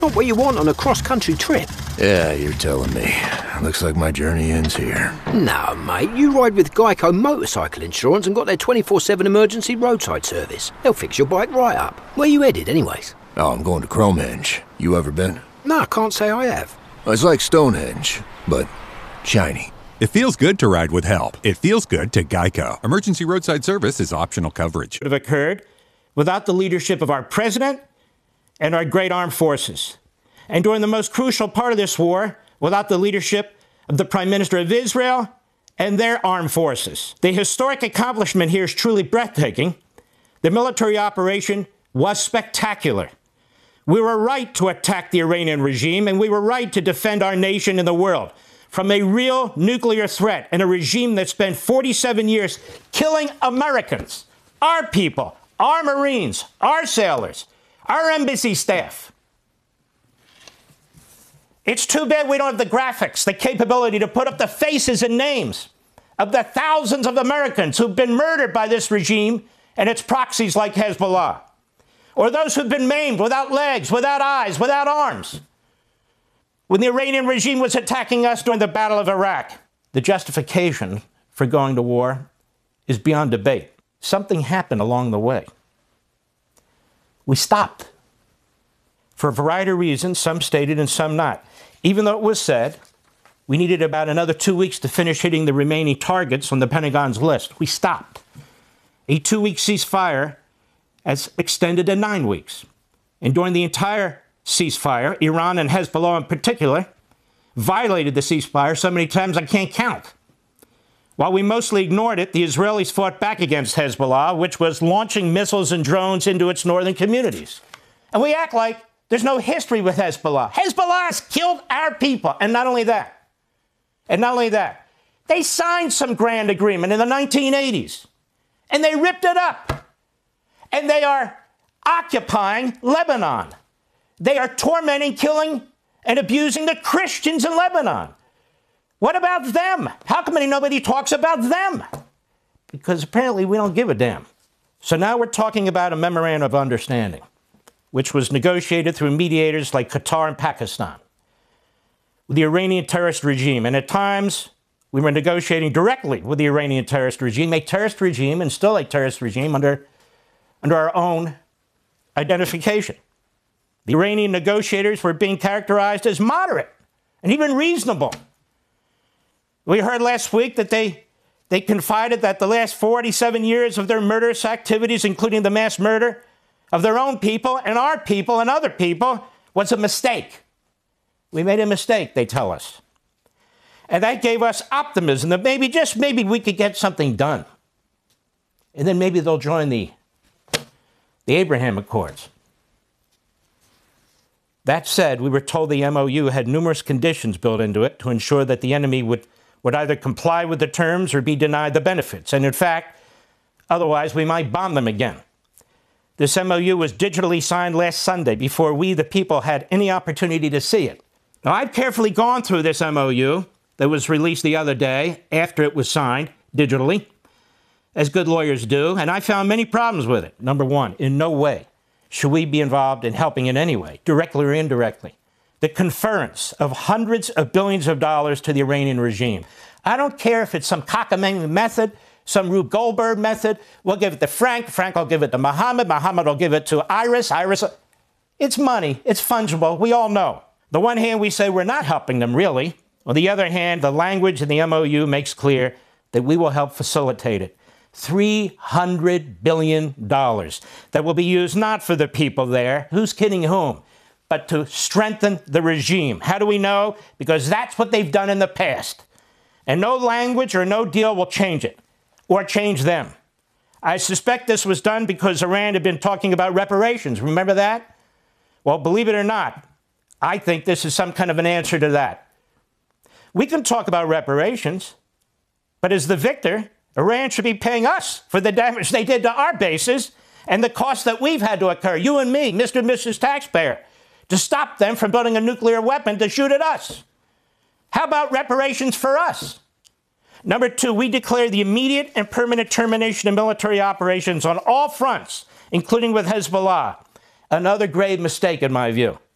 Not what you want on a cross-country trip. Yeah, you're telling me. Looks like my journey ends here. No, mate, you ride with Geico Motorcycle Insurance and got their 24/7 emergency roadside service. They'll fix your bike right up. Where you headed, anyways? Oh, I'm going to Cromenge. You ever been? No, I can't say I have. It's like Stonehenge, but shiny. It feels good to ride with help. It feels good to Geico. Emergency roadside service is optional coverage. Would have occurred without the leadership of our president and our great armed forces. And during the most crucial part of this war, without the leadership of the Prime Minister of Israel and their armed forces. The historic accomplishment here is truly breathtaking. The military operation was spectacular. We were right to attack the Iranian regime, and we were right to defend our nation and the world from a real nuclear threat and a regime that spent 47 years killing Americans, our people, our Marines, our sailors, our embassy staff. It's too bad we don't have the graphics, the capability to put up the faces and names of the thousands of Americans who've been murdered by this regime and its proxies like Hezbollah, or those who've been maimed without legs, without eyes, without arms. When the Iranian regime was attacking us during the Battle of Iraq, the justification for going to war is beyond debate. Something happened along the way. We stopped. For a variety of reasons, some stated and some not. Even though it was said we needed about another 2 weeks to finish hitting the remaining targets on the Pentagon's list, we stopped. A 2-week ceasefire has extended to 9 weeks. And during the entire ceasefire, Iran and Hezbollah in particular violated the ceasefire so many times I can't count. While we mostly ignored it, the Israelis fought back against Hezbollah, which was launching missiles and drones into its northern communities. And we act like there's no history with Hezbollah. Hezbollah has killed our people. And not only that, they signed some grand agreement in the 1980s, and they ripped it up. And they are occupying Lebanon. They are tormenting, killing, and abusing the Christians in Lebanon. What about them? How come nobody talks about them? Because apparently we don't give a damn. So now we're talking about a memorandum of understanding, which was negotiated through mediators like Qatar and Pakistan with the Iranian terrorist regime. And at times, we were negotiating directly with the Iranian terrorist regime, and still a terrorist regime under our own identification. The Iranian negotiators were being characterized as moderate and even reasonable. We heard last week that they confided that the last 47 years of their murderous activities, including the mass murder of their own people and our people and other people, was a mistake. We made a mistake, they tell us. And that gave us optimism that maybe, just maybe, we could get something done. And then maybe they'll join the Abraham Accords. That said, we were told the MOU had numerous conditions built into it to ensure that the enemy would either comply with the terms or be denied the benefits. And in fact, otherwise we might bomb them again. This MOU was digitally signed last Sunday before we, the people, had any opportunity to see it. Now, I've carefully gone through this MOU that was released the other day after it was signed digitally, as good lawyers do, and I found many problems with it. Number one, in no way should we be involved in helping in any way, directly or indirectly, the conference of hundreds of billions of dollars to the Iranian regime. I don't care if it's some cockamamie method, some Rube Goldberg method. We'll give it to Frank. Frank will give it to Mohammed. Mohammed will give it to Iris. It's money. It's fungible. We all know. On the one hand, we say we're not helping them, really. On the other hand, the language in the MOU makes clear that we will help facilitate it. $300 billion that will be used not for the people there, who's kidding whom, but to strengthen the regime. How do we know? Because that's what they've done in the past. And no language or no deal will change it or change them. I suspect this was done because Iran had been talking about reparations. Remember that? Well, believe it or not, I think this is some kind of an answer to that. We can talk about reparations, but as the victor, Iran should be paying us for the damage they did to our bases and the cost that we've had to incur, you and me, Mr. and Mrs. Taxpayer, to stop them from building a nuclear weapon to shoot at us. How about reparations for us? Number two, we declare the immediate and permanent termination of military operations on all fronts, including with Hezbollah. Another grave mistake, in my view.